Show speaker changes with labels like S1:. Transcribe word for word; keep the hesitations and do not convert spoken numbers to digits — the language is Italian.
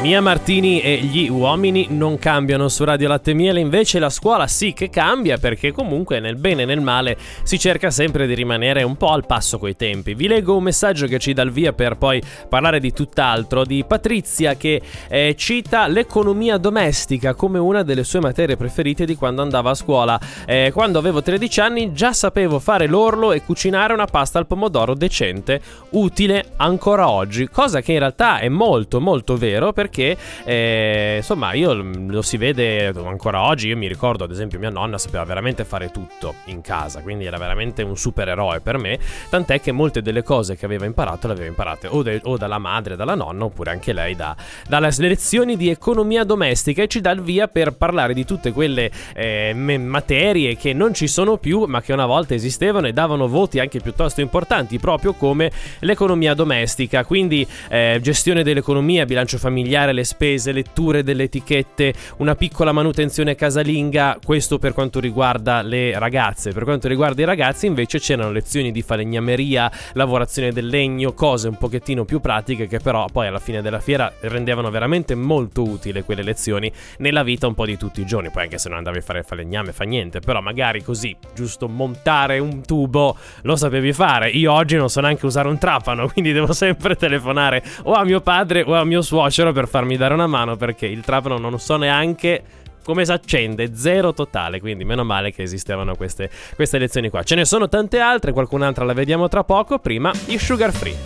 S1: Mia Martini e gli uomini non cambiano su Radio Latte e Miele, invece la scuola sì che cambia, perché comunque nel bene e nel male si cerca sempre di rimanere un po' al passo coi tempi. Vi leggo un messaggio che ci dà il via per poi parlare di tutt'altro, di Patrizia, che eh, cita l'economia domestica come una delle sue materie preferite di quando andava a scuola. Eh, quando avevo tredici anni già sapevo fare l'orlo e cucinare una pasta al pomodoro decente, utile ancora oggi, cosa che in realtà è molto molto vero, perché Perché eh, insomma io lo si vede ancora oggi. Io mi ricordo ad esempio mia nonna sapeva veramente fare tutto in casa, quindi era veramente un supereroe per me, tant'è che molte delle cose che aveva imparato le aveva imparate o, de- o dalla madre, dalla nonna, oppure anche lei da, dalle lezioni di economia domestica, e ci dà il via per parlare di tutte quelle eh, me- materie che non ci sono più ma che una volta esistevano e davano voti anche piuttosto importanti, proprio come l'economia domestica, quindi eh, gestione dell'economia, bilancio familiare, le spese, letture delle etichette, una piccola manutenzione casalinga. Questo per quanto riguarda le ragazze. Per quanto riguarda i ragazzi invece c'erano lezioni di falegnameria, lavorazione del legno, cose un pochettino più pratiche che però poi alla fine della fiera rendevano veramente molto utile quelle lezioni nella vita un po' di tutti i giorni. Poi anche se non andavi a fare il falegname fa niente, però magari così giusto montare un tubo lo sapevi fare. Io oggi non so neanche usare un trapano, quindi devo sempre telefonare o a mio padre o a mio suocero per farmi dare una mano, perché il trapano non so neanche come si accende, zero totale. Quindi meno male che esistevano queste, queste lezioni qua. Ce ne sono tante altre, qualcun'altra la vediamo tra poco. Prima i Sugar Free.